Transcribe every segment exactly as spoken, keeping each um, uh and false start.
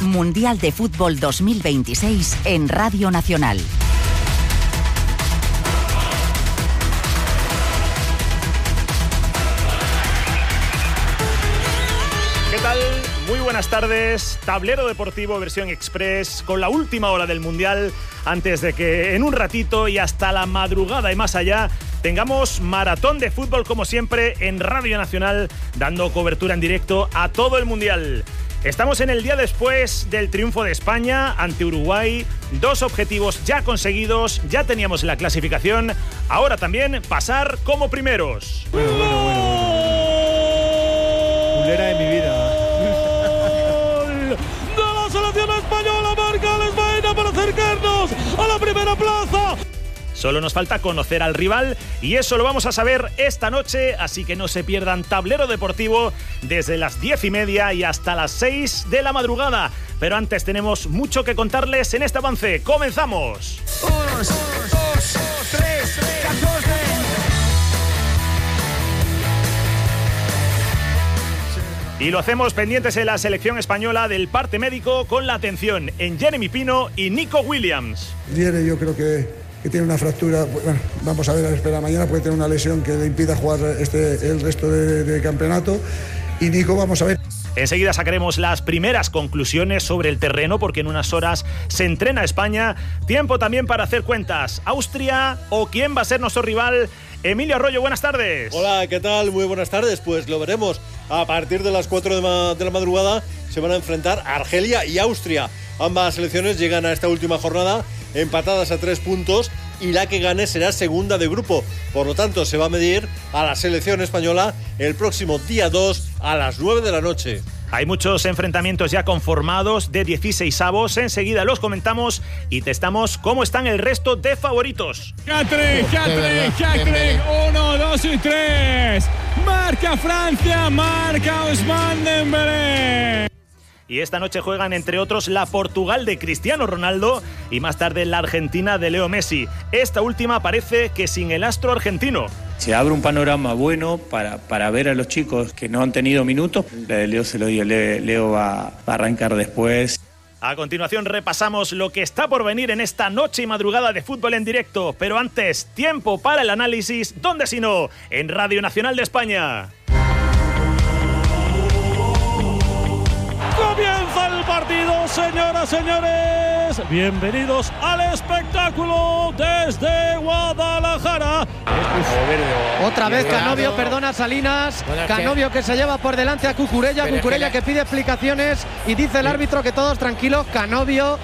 Mundial de Fútbol dos mil veintiséis en Radio Nacional. ¿Qué tal? Muy buenas tardes. Tablero Deportivo versión Express con la última hora del Mundial antes de que en un ratito y hasta la madrugada y más allá tengamos maratón de fútbol como siempre en Radio Nacional, dando cobertura en directo a todo el Mundial. Estamos en el día después del triunfo de España ante Uruguay. Dos objetivos ya conseguidos, ya teníamos la clasificación, ahora también pasar como primeros. Bueno, bueno, bueno, bueno. Culera de mi vida. De la selección española, marca Alex Baena para acercarnos a la primera plaza. Solo nos falta conocer al rival y eso lo vamos a saber esta noche, así que no se pierdan Tablero Deportivo desde las diez y media y hasta las seis de la madrugada. Pero antes tenemos mucho que contarles en este avance. ¡Comenzamos! Uno, dos, tres, catorce. Y lo hacemos pendientes en la selección española del parte médico con la atención en Jeremy Pino y Nico Williams. Jeremy yo creo que, que tiene una fractura, bueno, vamos a ver, a esperar mañana, puede tener una lesión que le impida jugar este, el resto de, de campeonato. Y Nico, vamos a ver. Enseguida sacaremos las primeras conclusiones sobre el terreno porque en unas horas se entrena España. Tiempo también para hacer cuentas. ¿Austria o quién va a ser nuestro rival? Emilio Arroyo, buenas tardes. Hola, ¿qué tal? Muy buenas tardes. Pues lo veremos. A partir de las cuatro de, ma- de la madrugada se van a enfrentar Argelia y Austria. Ambas selecciones llegan a esta última jornada empatadas a tres puntos y la que gane será segunda de grupo. Por lo tanto, se va a medir a la selección española el próximo día dos a las nueve de la noche. Hay muchos enfrentamientos ya conformados de dieciseisavos. Enseguida los comentamos y testamos cómo están el resto de favoritos. Hat-trick, hat-trick, hat-trick. Uno, dos y tres. Marca Francia, marca Ousmane Dembélé. Y esta noche juegan, entre otros, la Portugal de Cristiano Ronaldo y más tarde la Argentina de Leo Messi. Esta última parece que sin el astro argentino. Se abre un panorama bueno para, para ver a los chicos que no han tenido minutos. La de Leo se lo dio, Leo va, va a arrancar después. A continuación repasamos lo que está por venir en esta noche y madrugada de fútbol en directo. Pero antes, tiempo para el análisis. ¿Dónde si no? En Radio Nacional de España. Comienza el partido, señoras, señores. Bienvenidos al espectáculo desde Guadalajara. Otra vez Canovio, perdona Salinas. Canovio que se lleva por delante a Cucurella. Cucurella que pide explicaciones y dice el árbitro que todos tranquilos. Canovio.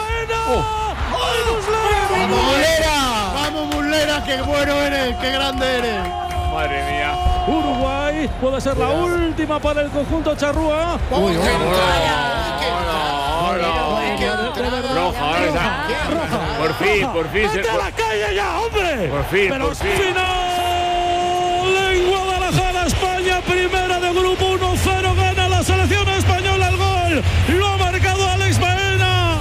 ¡Vamos, Muslera! ¡Vamos, Muslera! ¡Qué bueno eres! ¡Qué grande eres! Madre mía. Uruguay puede ser la última para el conjunto charrúa. Uy, Roja, por fin, por fin. ¡Vete a la calle ya, hombre! Por fin, Pero por fin. Final en Guadalajara, España, primera de grupo, uno cero, gana la selección española el gol. Lo ha marcado Alex Baena.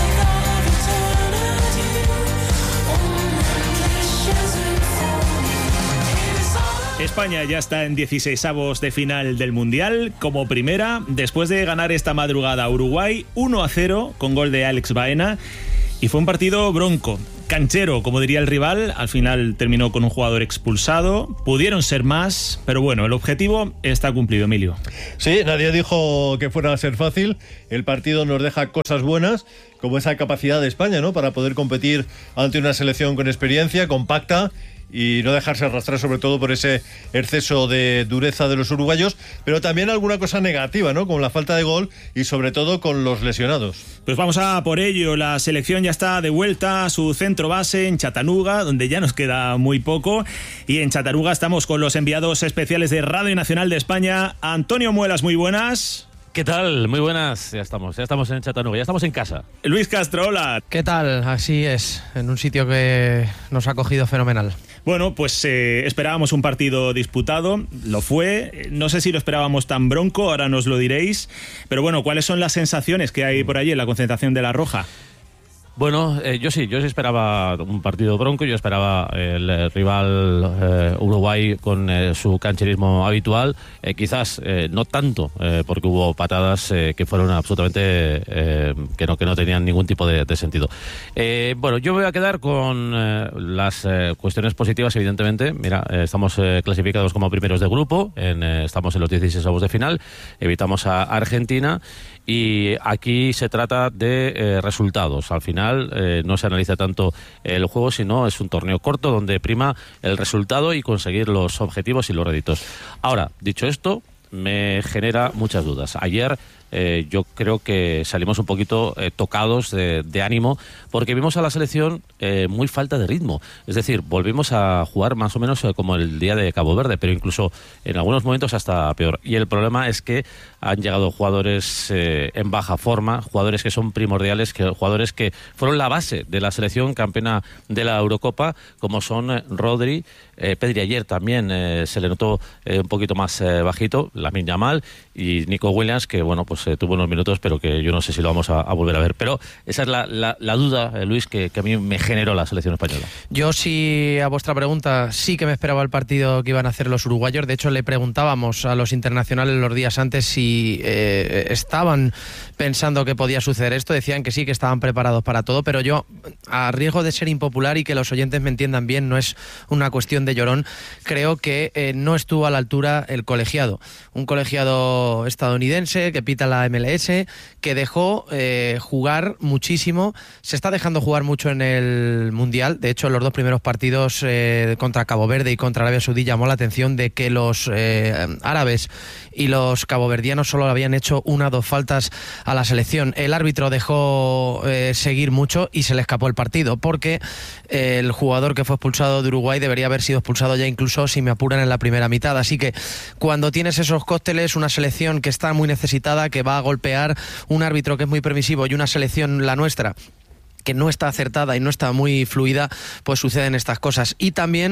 España ya está en dieciseisavos de final del Mundial como primera, después de ganar esta madrugada a Uruguay uno a cero con gol de Alex Baena. Y fue un partido bronco, canchero, como diría el rival. Al final terminó con un jugador expulsado. Pudieron ser más, pero bueno, el objetivo está cumplido, Emilio. Sí, nadie dijo que fuera a ser fácil. El partido nos deja cosas buenas, como esa capacidad de España, ¿no?, para poder competir ante una selección con experiencia, compacta, y no dejarse arrastrar sobre todo por ese exceso de dureza de los uruguayos, pero también alguna cosa negativa, ¿no?, como la falta de gol y sobre todo con los lesionados. Pues vamos a por ello. La selección ya está de vuelta a su centro base en Chattanooga, donde ya nos queda muy poco, y en Chattanooga estamos con los enviados especiales de Radio Nacional de España. Antonio Muelas, muy buenas. ¿Qué tal? Muy buenas. Ya estamos, ya estamos en Chattanooga, ya estamos en casa. Luis Castro, hola. ¿Qué tal? Así es, en un sitio que nos ha cogido fenomenal. Bueno, pues eh, esperábamos un partido disputado, lo fue. No sé si lo esperábamos tan bronco, ahora nos lo diréis. Pero bueno, ¿cuáles son las sensaciones que hay por allí en la concentración de La Roja? Bueno, eh, yo sí, yo sí esperaba un partido bronco, yo esperaba el eh, rival eh, Uruguay con eh, su cancherismo habitual, eh, quizás eh, no tanto, eh, porque hubo patadas eh, que fueron absolutamente eh, que no que no tenían ningún tipo de, de sentido. Eh, bueno, yo voy a quedar con eh, las eh, cuestiones positivas, evidentemente. Mira, eh, estamos eh, clasificados como primeros de grupo, en, eh, estamos en los dieciséis avos de final, evitamos a Argentina. Y aquí se trata de eh, resultados. Al final eh, no se analiza tanto el juego, sino es un torneo corto donde prima el resultado y conseguir los objetivos y los réditos. Ahora, dicho esto, me genera muchas dudas. Ayer eh, yo creo que salimos un poquito eh, tocados de, de ánimo porque vimos a la selección eh, muy falta de ritmo. Es decir, volvimos a jugar más o menos eh, como el día de Cabo Verde, pero incluso en algunos momentos hasta peor. Y el problema es que han llegado jugadores eh, en baja forma, jugadores que son primordiales, que, jugadores que fueron la base de la selección campeona de la Eurocopa, como son eh, Rodri, eh, Pedri ayer también eh, se le notó eh, un poquito más eh, bajito, Lamine Yamal y Nico Williams, que bueno, pues eh, tuvo unos minutos, pero que yo no sé si lo vamos a, a volver a ver. Pero esa es la, la, la duda, eh, Luis, que, que a mí me generó la selección española. Yo sí, a vuestra pregunta, sí que me esperaba el partido que iban a hacer los uruguayos. De hecho, le preguntábamos a los internacionales los días antes si eh, estaban pensando que podía suceder esto. Decían que sí, que estaban preparados para todo, pero yo, a riesgo de ser impopular y que los oyentes me entiendan bien, no es una cuestión de llorón, creo que eh, no estuvo a la altura el colegiado. Un colegiado estadounidense que pita la M L S, que dejó eh, jugar muchísimo, se está dejando jugar mucho en el Mundial. De hecho, en los dos primeros partidos eh, contra Cabo Verde y contra Arabia Saudí llamó la atención de que los eh, árabes y los caboverdianos solo habían hecho una o dos faltas a la selección. El árbitro dejó eh, seguir mucho y se le escapó el partido, porque eh, el jugador que fue expulsado de Uruguay debería haber sido expulsado ya, incluso si me apuran, en la primera mitad. Así que cuando tienes esos cócteles, una selección que está muy necesitada, que va a golpear, un árbitro que es muy permisivo y una selección, la nuestra, que no está acertada y no está muy fluida, pues suceden estas cosas. Y también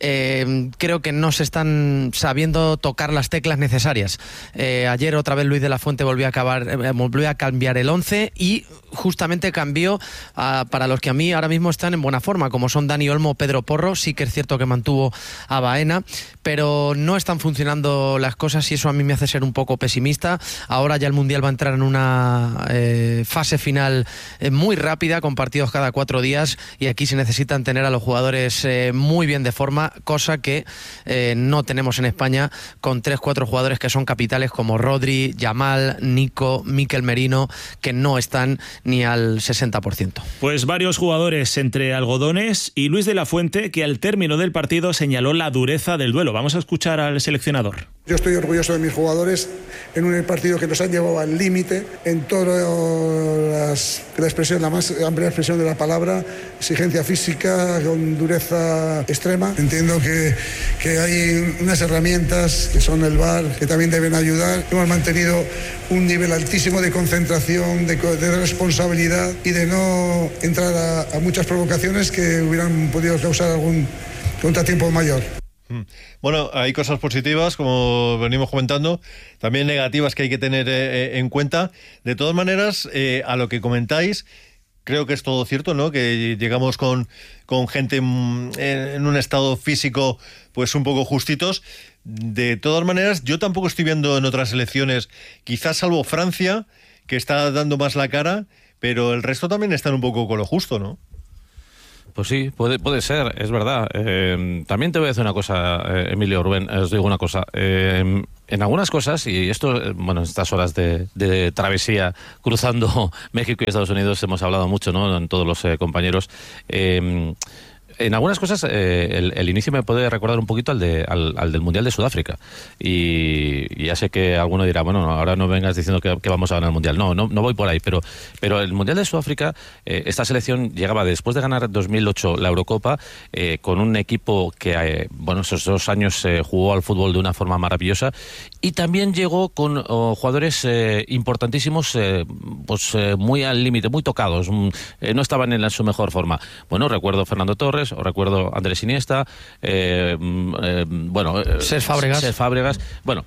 eh, creo que no se están sabiendo tocar las teclas necesarias. Eh, ayer otra vez Luis de la Fuente volvió a, acabar, eh, volvió a cambiar el once y justamente cambió a, para los que a mí ahora mismo están en buena forma, como son Dani Olmo, Pedro Porro. Sí que es cierto que mantuvo a Baena, pero no están funcionando las cosas y eso a mí me hace ser un poco pesimista. Ahora ya el Mundial va a entrar en una eh, fase final eh, muy rápida, con partidos cada cuatro días, y aquí se necesitan tener a los jugadores eh, muy bien de forma, cosa que eh, no tenemos en España, con tres, cuatro jugadores que son capitales como Rodri, Yamal, Nico, Mikel Merino, que no están ni al sesenta por ciento. Pues varios jugadores entre algodones, y Luis de la Fuente, que al término del partido señaló la dureza del duelo. Vamos a escuchar al seleccionador. Yo estoy orgulloso de mis jugadores en un partido que nos han llevado al límite en toda las, la expresión, la más amplia expresión de la palabra, exigencia física con dureza extrema. Entiendo que, que hay unas herramientas que son el V A R, que también deben ayudar. Hemos mantenido un nivel altísimo de concentración, de, de responsabilidad y de no entrar a, a muchas provocaciones que hubieran podido causar algún contratiempo mayor. Bueno, hay cosas positivas, como venimos comentando, también negativas que hay que tener eh, en cuenta. De todas maneras, eh, a lo que comentáis, creo que es todo cierto, ¿no? Que llegamos con, con gente en, en un estado físico pues un poco justitos. De todas maneras, yo tampoco estoy viendo en otras selecciones, quizás salvo Francia, que está dando más la cara, pero el resto también están un poco con lo justo, ¿no? Pues sí, puede, puede ser, es verdad. Eh, también te voy a decir una cosa, eh, Emilio, Rubén, os digo una cosa. Eh, en algunas cosas, y esto, eh, bueno, en estas horas de, de travesía cruzando México y Estados Unidos hemos hablado mucho, ¿no? En todos los eh, compañeros. Eh, En algunas cosas eh, el, el inicio me puede recordar un poquito al, de, al, al del Mundial de Sudáfrica, y, y ya sé que alguno dirá, bueno, no, ahora no vengas diciendo que, que vamos a ganar el Mundial. No, no, no voy por ahí, pero, pero el Mundial de Sudáfrica, eh, esta selección llegaba después de ganar dos mil ocho la Eurocopa, eh, con un equipo que, eh, bueno, esos dos años eh, jugó al fútbol de una forma maravillosa, y también llegó con oh, jugadores eh, importantísimos, eh, pues eh, muy al límite, muy tocados, eh, no estaban en la, su mejor forma. Bueno, recuerdo Fernando Torres, o recuerdo Andrés Iniesta, eh, eh, bueno, Cesc Fàbregas. Cesc Fàbregas. Bueno,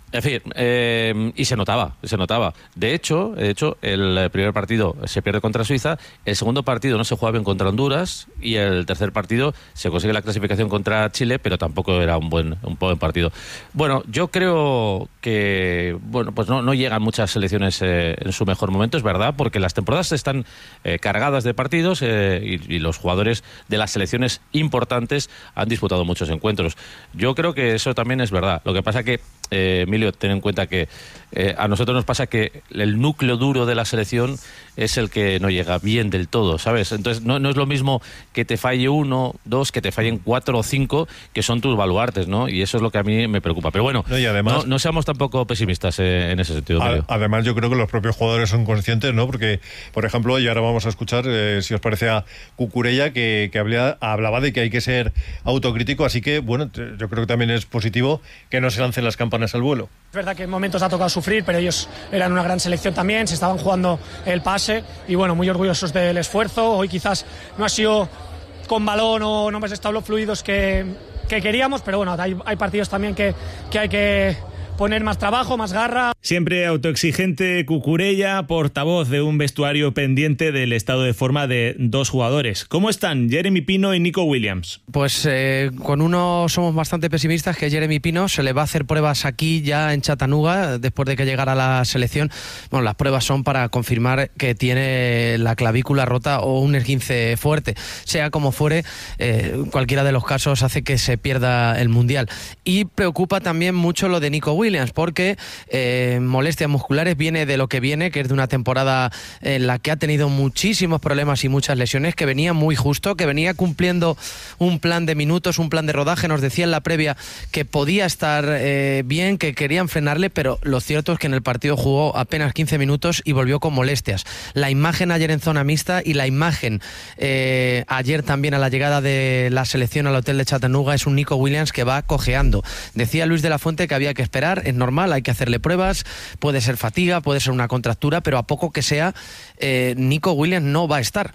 En fin, eh, y se notaba, se notaba. De hecho, de hecho, el primer partido se pierde contra Suiza, el segundo partido no se juega bien contra Honduras y el tercer partido se consigue la clasificación contra Chile, pero tampoco era un buen, un buen partido. Bueno, yo creo que bueno, pues no, no llegan muchas selecciones eh, en su mejor momento, es verdad, porque las temporadas están eh, cargadas de partidos eh, y, y los jugadores de las selecciones importantes han disputado muchos encuentros. Yo creo que eso también es verdad. Lo que pasa que Eh, Emilio, ten en cuenta que eh, a nosotros nos pasa que el núcleo duro de la selección es el que no llega bien del todo, ¿sabes? Entonces no, no es lo mismo que te falle uno, dos, que te fallen cuatro o cinco, que son tus baluartes, ¿no? Y eso es lo que a mí me preocupa. Pero bueno, no, y además, no, no seamos tampoco pesimistas eh, en ese sentido. A, además, yo creo que los propios jugadores son conscientes, ¿no? Porque, por ejemplo, y ahora vamos a escuchar, eh, si os parece, a Cucurella, que, que hablaba, hablaba de que hay que ser autocrítico, así que, bueno, yo creo que también es positivo que no se lancen las campanas al vuelo. Es verdad que en momentos ha tocado sufrir, pero ellos eran una gran selección también, se estaban jugando el pase y bueno, muy orgullosos del esfuerzo. Hoy quizás no ha sido con balón o no hemos estado los fluidos que, que queríamos, pero bueno, hay, hay partidos también que, que hay que poner más trabajo, más garra. Siempre autoexigente Cucurella, portavoz de un vestuario pendiente del estado de forma de dos jugadores. ¿Cómo están Jeremy Pino y Nico Williams? Pues eh, con uno somos bastante pesimistas, que Jeremy Pino se le va a hacer pruebas aquí ya en Chattanooga después de que llegara a la selección. Bueno, las pruebas son para confirmar que tiene la clavícula rota o un esguince fuerte. Sea como fuere, eh, cualquiera de los casos hace que se pierda el Mundial. Y preocupa también mucho lo de Nico Williams. Williams, porque eh, molestias musculares viene de lo que viene, que es de una temporada en la que ha tenido muchísimos problemas y muchas lesiones, que venía muy justo, que venía cumpliendo un plan de minutos, un plan de rodaje. Nos decía en la previa que podía estar eh, bien, que querían frenarle, pero lo cierto es que en el partido jugó apenas quince minutos y volvió con molestias. La imagen ayer en zona mixta y la imagen eh, ayer también a la llegada de la selección al hotel de Chattanooga es un Nico Williams que va cojeando. Decía Luis de la Fuente que había que esperar. Es normal, hay que hacerle pruebas, puede ser fatiga, puede ser una contractura, pero a poco que sea, eh, Nico Williams no va a estar,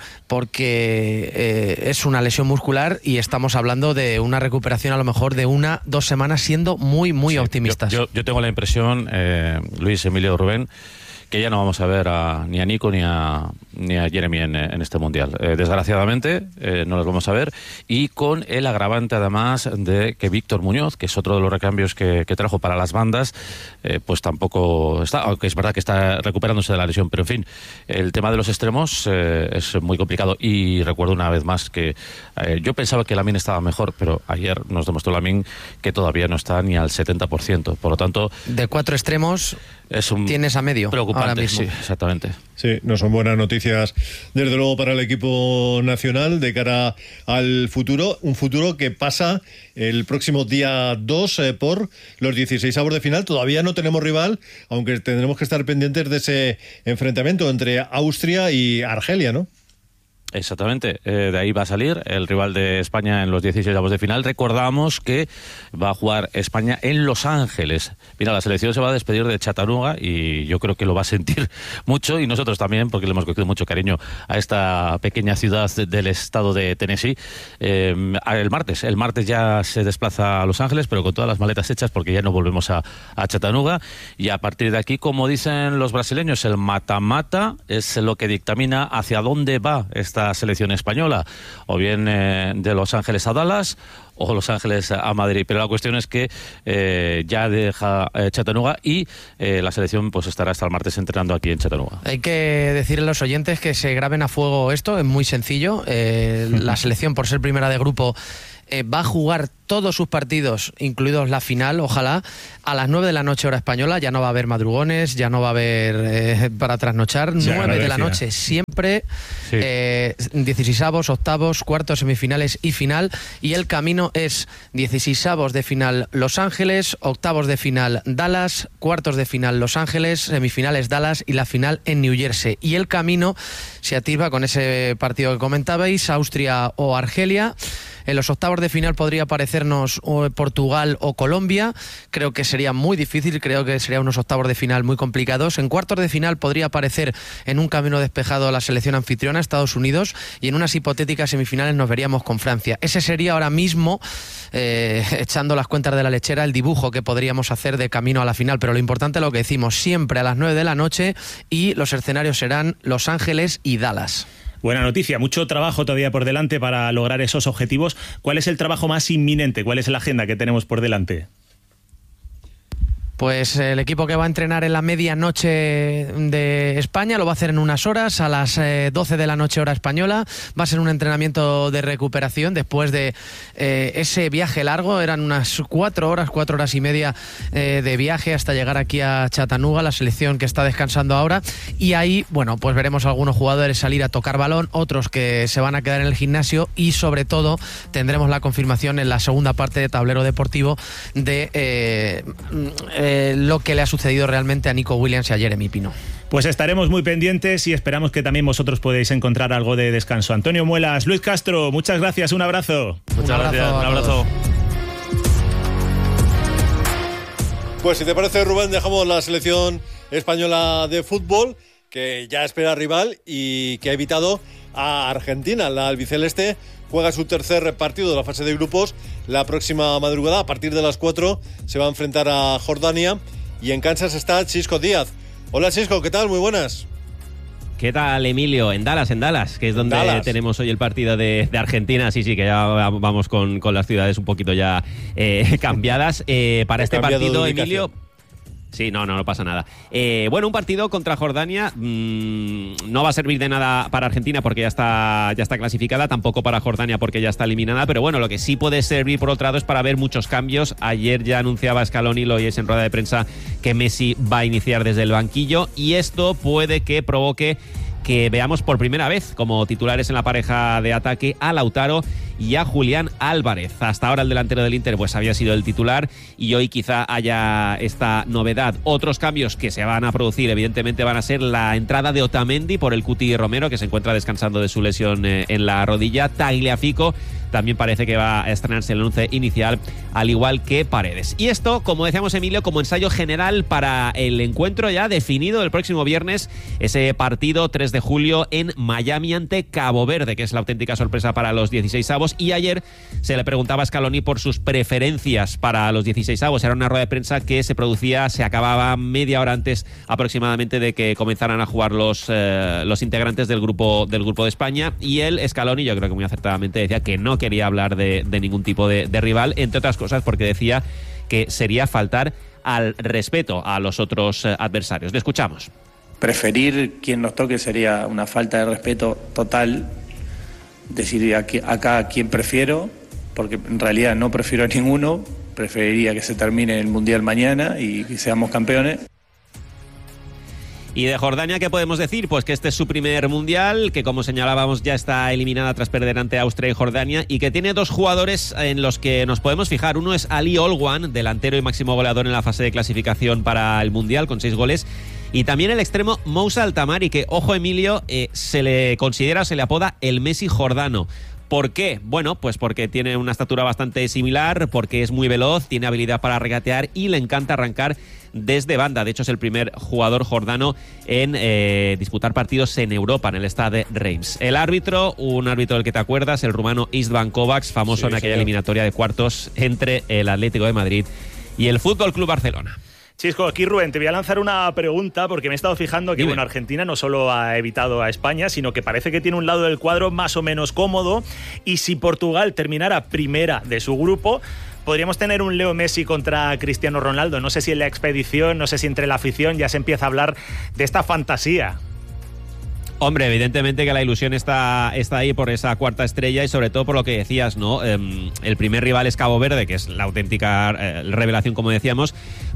porque eh, es una lesión muscular y estamos hablando de una recuperación a lo mejor de una, dos semanas, siendo muy, muy sí, optimistas. Yo, yo, yo tengo la impresión, eh, Luis, Emilio, Rubén, que ya no vamos a ver a, ni a Nico ni a, ni a Jeremy en, en este Mundial. Eh, desgraciadamente eh, no los vamos a ver, y con el agravante además de que Víctor Muñoz, que es otro de los recambios que, que trajo para las bandas, eh, pues tampoco está, aunque es verdad que está recuperándose de la lesión, pero en fin, el tema de los extremos eh, es muy complicado. Y recuerdo una vez más que eh, yo pensaba que Lamine estaba mejor, pero ayer nos demostró Lamine que todavía no está ni al setenta por ciento, por lo tanto... De cuatro extremos es un tienes a medio preocupante, ahora mismo. Sí, exactamente. Sí, no son buenas noticias, desde luego, para el equipo nacional de cara al futuro. Un futuro que pasa el próximo día dos eh, por los dieciseisavos de final. Todavía no tenemos rival, aunque tendremos que estar pendientes de ese enfrentamiento entre Austria y Argelia, ¿no? Exactamente, eh, de ahí va a salir el rival de España en los dieciseisavos de final. Recordamos que va a jugar España en Los Ángeles. Mira, la selección se va a despedir de Chattanooga y yo creo que lo va a sentir mucho, y nosotros también, porque le hemos cogido mucho cariño a esta pequeña ciudad del estado de Tennessee. Eh, el martes, el martes ya se desplaza a Los Ángeles, pero con todas las maletas hechas, porque ya no volvemos a, a Chattanooga, y a partir de aquí, como dicen los brasileños, el mata-mata es lo que dictamina hacia dónde va esta selección española, o bien eh, de Los Ángeles a Dallas o Los Ángeles a Madrid, pero la cuestión es que eh, ya deja eh, Chattanooga y eh, la selección pues estará hasta el martes entrenando aquí en Chattanooga. Hay que decirle a los oyentes que se graben a fuego esto, es muy sencillo. Eh, la selección, por ser primera de grupo, eh, va a jugar todos sus partidos, incluidos la final, ojalá, a las nueve de la noche hora española. Ya no va a haber madrugones, ya no va a haber eh, para trasnochar. nueve de la noche siempre, sí. eh, dieciseisavos, octavos, cuartos, semifinales y final, y el camino es dieciseisavos de final Los Ángeles, octavos de final Dallas, cuartos de final Los Ángeles, semifinales Dallas y la final en New Jersey. Y el camino se atisba con ese partido que comentabais, Austria o Argelia. En los octavos de final podría aparecer hacernos o Portugal o Colombia. Creo que sería muy difícil, creo que serían unos octavos de final muy complicados. En cuartos de final podría aparecer en un camino despejado la selección anfitriona, Estados Unidos, y en unas hipotéticas semifinales nos veríamos con Francia. Ese sería ahora mismo, eh, echando las cuentas de la lechera, el dibujo que podríamos hacer de camino a la final, pero lo importante es lo que decimos, siempre a las nueve de la noche, y los escenarios serán Los Ángeles y Dallas. Buena noticia, mucho trabajo todavía por delante para lograr esos objetivos. ¿Cuál es el trabajo más inminente? ¿Cuál es la agenda que tenemos por delante? Pues el equipo que va a entrenar en la medianoche de España lo va a hacer en unas horas, a las eh, doce de la noche hora española. Va a ser un entrenamiento de recuperación después de eh, ese viaje largo. Eran unas cuatro horas, cuatro horas y media eh, de viaje hasta llegar aquí a Chattanooga, la selección que está descansando ahora. Y ahí, bueno, pues veremos a algunos jugadores salir a tocar balón, otros que se van a quedar en el gimnasio, y sobre todo tendremos la confirmación en la segunda parte de Tablero Deportivo de eh, eh, lo que le ha sucedido realmente a Nico Williams y a Jeremy Pino. Pues estaremos muy pendientes y esperamos que también vosotros podéis encontrar algo de descanso. Antonio Muelas, Luis Castro, muchas gracias, un abrazo. Muchas un abrazo, gracias, un abrazo. Pues si te parece, Rubén, dejamos la selección española de fútbol, que ya espera rival y que ha evitado a Argentina. La albiceleste juega su tercer partido de la fase de grupos la próxima madrugada. A partir de las cuatro se va a enfrentar a Jordania, y en Kansas está Xisco Díaz. Hola Xisco, ¿qué tal? Muy buenas. ¿Qué tal, Emilio? En Dallas, en Dallas, que es donde Dallas. tenemos hoy el partido de, de Argentina. Sí, sí, que ya vamos con, con las ciudades un poquito ya eh, cambiadas. Eh, para He este partido, Emilio... Sí, no, no, no pasa nada. Eh, bueno, un partido contra Jordania mmm, no va a servir de nada para Argentina porque ya está, ya está clasificada, tampoco para Jordania porque ya está eliminada, pero bueno, lo que sí puede servir por otro lado es para ver muchos cambios. Ayer ya anunciaba Scaloni, lo oyes en rueda de prensa, que Messi va a iniciar desde el banquillo, y esto puede que provoque que veamos por primera vez como titulares en la pareja de ataque a Lautaro y a Julián Álvarez. Hasta ahora el delantero del Inter pues había sido el titular, y hoy quizá haya esta novedad. Otros cambios que se van a producir evidentemente van a ser la entrada de Otamendi por el Cuti Romero, que se encuentra descansando de su lesión eh, en la rodilla. Tagliafico también parece que va a estrenarse en el once inicial, al igual que Paredes. Y esto, como decíamos, Emilio, como ensayo general para el encuentro ya definido el próximo viernes, ese partido tres de julio en Miami ante Cabo Verde, que es la auténtica sorpresa para los dieciseisavos. Y ayer se le preguntaba a Scaloni por sus preferencias para los dieciseisavos. Era una rueda de prensa que se producía, se acababa media hora antes aproximadamente de que comenzaran a jugar los, eh, los integrantes del grupo, del grupo de España. Y él, Scaloni, yo creo que muy acertadamente decía que no quería hablar de, de ningún tipo de, de rival, entre otras cosas porque decía que sería faltar al respeto a los otros eh, adversarios. Le escuchamos. Preferir quien nos toque sería una falta de respeto total. Decir aquí, acá a quién prefiero, porque en realidad no prefiero a ninguno. Preferiría que se termine el Mundial mañana y que seamos campeones. Y de Jordania, ¿qué podemos decir? Pues que este es su primer mundial, que como señalábamos ya está eliminada tras perder ante Austria y Jordania, y que tiene dos jugadores en los que nos podemos fijar. Uno es Ali Olwan, delantero y máximo goleador en la fase de clasificación para el mundial, con seis goles. Y también el extremo Moussa Altamari, que, ojo Emilio, eh, se le considera, se le apoda el Messi jordano. ¿Por qué? Bueno, pues porque tiene una estatura bastante similar, porque es muy veloz, tiene habilidad para regatear y le encanta arrancar desde banda. De hecho, es el primer jugador jordano en eh, disputar partidos en Europa, en el Stade Reims. El árbitro, un árbitro del que te acuerdas, el rumano Istvan Kovacs, famoso sí, en aquella señor. eliminatoria de cuartos entre el Atlético de Madrid y el Fútbol Club Barcelona. Chisco, aquí Rubén, te voy a lanzar una pregunta porque me he estado fijando que bueno, Argentina no solo ha evitado a España, sino que parece que tiene un lado del cuadro más o menos cómodo, y si Portugal terminara primera de su grupo, podríamos tener un Leo Messi contra Cristiano Ronaldo. No sé si en la expedición, no sé si entre la afición ya se empieza a hablar de esta fantasía. Hombre, evidentemente que la ilusión está, está ahí por esa cuarta estrella y sobre todo por lo que decías, ¿no? Eh, el primer rival es Cabo Verde, que es la auténtica eh, revelación, como decíamos,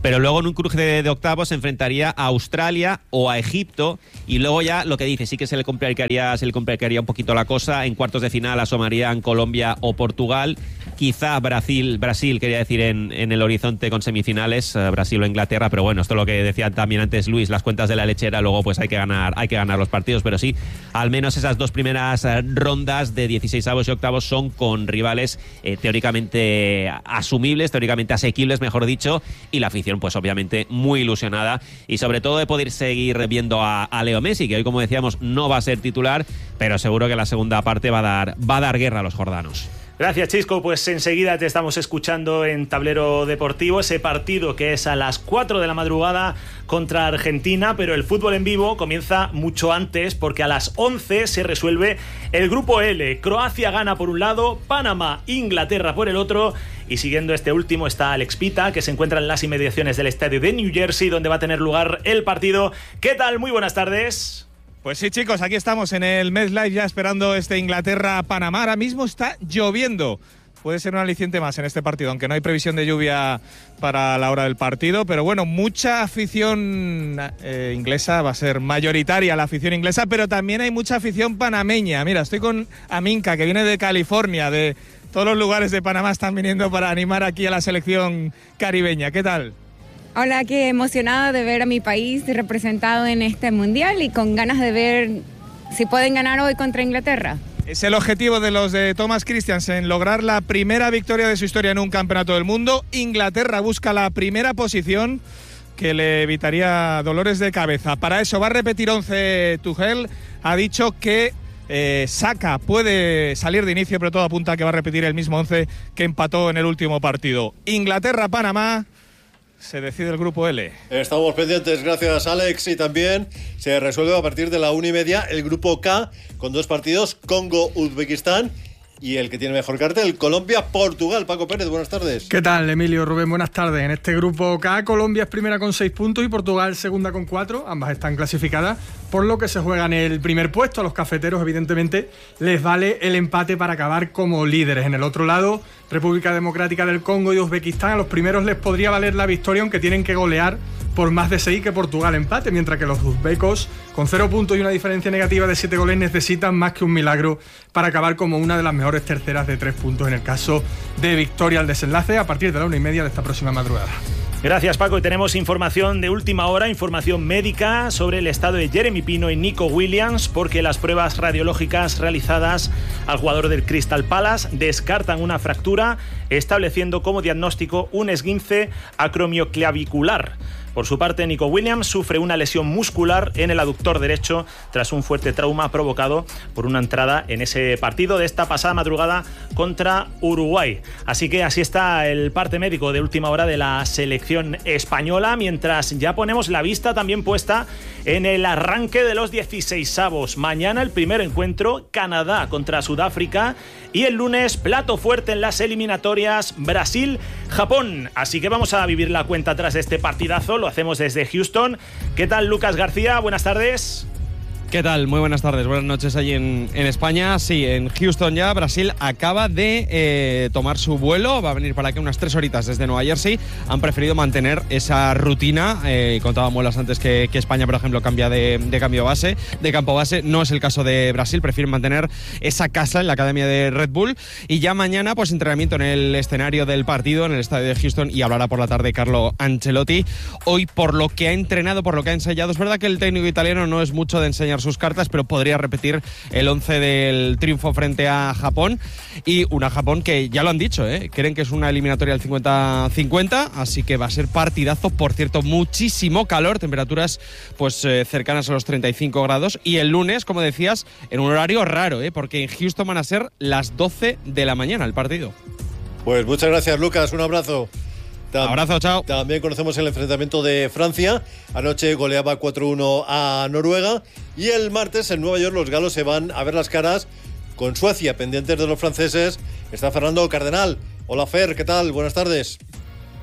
pero luego en un cruce de, de octavos se enfrentaría a Australia o a Egipto, y luego ya lo que dice, sí que se le complicaría, se le complicaría un poquito la cosa. En cuartos de final asomarían Colombia o Portugal, quizá Brasil, Brasil quería decir en, en el horizonte con semifinales, eh, Brasil o Inglaterra, pero bueno, esto es lo que decía también antes Luis, las cuentas de la lechera, luego pues hay que ganar, hay que ganar los partidos, pero sí, al menos esas dos primeras eh, rondas de dieciseisavos y octavos son con rivales eh, teóricamente asumibles, teóricamente asequibles, mejor dicho, y la afición pues obviamente muy ilusionada, y sobre todo de poder seguir viendo a, a Leo Messi, que hoy, como decíamos, no va a ser titular, pero seguro que la segunda parte va a dar, va a dar guerra a los jordanos. Gracias, Chisco. Pues enseguida te estamos escuchando en Tablero Deportivo, ese partido que es a las cuatro de la madrugada contra Argentina, pero el fútbol en vivo comienza mucho antes, porque a las once se resuelve el grupo L. Croacia gana por un lado, Panamá, Inglaterra por el otro, y siguiendo este último está Alex Pita, que se encuentra en las inmediaciones del estadio de New Jersey, donde va a tener lugar el partido. ¿Qué tal? Muy buenas tardes. Pues sí, chicos, aquí estamos en el MetLife ya esperando este Inglaterra-Panamá. Ahora mismo está lloviendo. Puede ser un aliciente más en este partido, aunque no hay previsión de lluvia para la hora del partido. Pero bueno, mucha afición eh, inglesa, va a ser mayoritaria la afición inglesa, pero también hay mucha afición panameña. Mira, estoy con Aminka, que viene de California, de todos los lugares de Panamá están viniendo para animar aquí a la selección caribeña. ¿Qué tal? Hola, qué emocionada de ver a mi país representado en este mundial y con ganas de ver si pueden ganar hoy contra Inglaterra. Es el objetivo de los de Thomas Christiansen, lograr la primera victoria de su historia en un campeonato del mundo. Inglaterra busca la primera posición, que le evitaría dolores de cabeza. Para eso va a repetir once Tuchel. Ha dicho que eh, Saka puede salir de inicio, pero todo apunta a que va a repetir el mismo once que empató en el último partido. Inglaterra-Panamá. Se decide el grupo L. Estamos pendientes, gracias Alex, y también se resuelve a partir de la una y media el grupo K, con dos partidos, Congo-Uzbekistán, y el que tiene mejor cartel, Colombia-Portugal. Paco Pérez, buenas tardes. ¿Qué tal, Emilio, Rubén? Buenas tardes. En este grupo K, Colombia es primera con seis puntos y Portugal segunda con cuatro. Ambas están clasificadas, por lo que se juegan el primer puesto. A los cafeteros, evidentemente, les vale el empate para acabar como líderes. En el otro lado, República Democrática del Congo y Uzbekistán, a los primeros les podría valer la victoria, aunque tienen que golear por más de seis que Portugal empate, mientras que los uzbecos, con cero puntos y una diferencia negativa de siete goles, necesitan más que un milagro para acabar como una de las mejores terceras de tres puntos en el caso de victoria al desenlace a partir de la una y media de esta próxima madrugada. Gracias, Paco. Y tenemos información de última hora, información médica sobre el estado de Jeremy Pino y Nico Williams, porque las pruebas radiológicas realizadas al jugador del Crystal Palace descartan una fractura, estableciendo como diagnóstico un esguince acromioclavicular. Por su parte, Nico Williams sufre una lesión muscular en el aductor derecho tras un fuerte trauma provocado por una entrada en ese partido de esta pasada madrugada contra Uruguay. Así que así está el parte médico de última hora de la selección española, mientras ya ponemos la vista también puesta en el arranque de los dieciseisavos. Mañana el primer encuentro, Canadá contra Sudáfrica, y el lunes plato fuerte en las eliminatorias, Brasil-Japón. Así que vamos a vivir la cuenta atrás de este partidazo. Lo hacemos desde Houston. ¿Qué tal, Lucas García? Buenas tardes. ¿Qué tal? Muy buenas tardes, buenas noches allí en, en España. Sí, en Houston ya Brasil acaba de eh, tomar su vuelo, va a venir para aquí unas tres horitas desde Nueva Jersey. Han preferido mantener esa rutina, eh, contábamos las antes que, que España, por ejemplo, cambia de, de cambio base, de campo base. No es el caso de Brasil, prefieren mantener esa casa en la academia de Red Bull. Y ya mañana, pues entrenamiento en el escenario del partido, en el estadio de Houston, y hablará por la tarde Carlo Ancelotti. Hoy, por lo que ha entrenado, por lo que ha ensayado, es verdad que el técnico italiano no es mucho de enseñar sus cartas, pero podría repetir el once del triunfo frente a Japón, y una Japón que ya lo han dicho, ¿eh? Creen que es una eliminatoria al cincuenta cincuenta, así que va a ser partidazo. Por cierto, muchísimo calor, temperaturas pues eh, cercanas a los treinta y cinco grados, y el lunes, como decías, en un horario raro, ¿eh? Porque en Houston van a ser las doce de la mañana el partido. Pues muchas gracias, Lucas, un abrazo. Tam- Abrazo, chao. También conocemos el enfrentamiento de Francia. Anoche goleaba cuatro uno a Noruega. Y el martes en Nueva York los galos se van a ver las caras con Suecia. Pendientes de los franceses está Fernando Cardenal. Hola, Fer, ¿qué tal? Buenas tardes.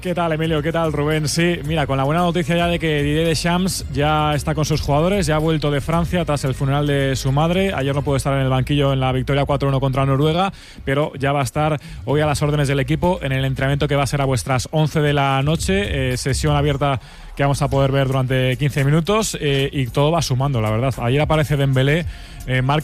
¿Qué tal, Emilio? ¿Qué tal, Rubén? Sí, mira, con la buena noticia ya de que Didier Deschamps ya está con sus jugadores, ya ha vuelto de Francia tras el funeral de su madre. Ayer no pudo estar en el banquillo en la victoria cuatro uno contra Noruega, pero ya va a estar hoy a las órdenes del equipo en el entrenamiento que va a ser a vuestras once de la noche, eh, sesión abierta que vamos a poder ver durante quince minutos, eh, y todo va sumando, la verdad. Ayer aparece Dembélé, eh, marca